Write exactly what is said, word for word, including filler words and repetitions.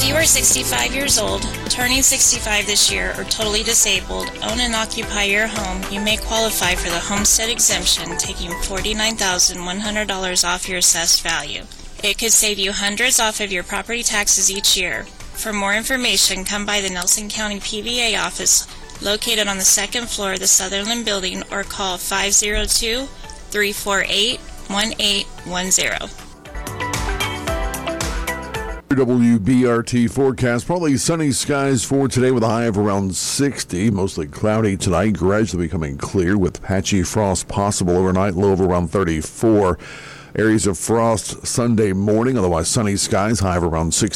you are sixty-five years old, turning sixty-five this year, or totally disabled, own and occupy your home, you may qualify for the homestead exemption, taking forty-nine thousand one hundred dollars off your assessed value. It could save you hundreds off of your property taxes each year. For more information, come by the Nelson County P V A office located on the second floor of the Sutherland Building or call five oh two, three four eight, one eight one zero. W B R T forecast, probably sunny skies for today with a high of around sixty. Mostly cloudy tonight, gradually becoming clear with patchy frost possible overnight, low of around thirty-four. Areas of frost Sunday morning, otherwise sunny skies, high of around sixty.